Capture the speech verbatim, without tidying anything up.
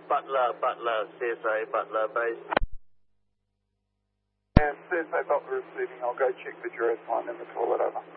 Butler, Butler, C S A, Butler base. And C S A Butler receiving, I'll go check the Juris line in the toilet, over.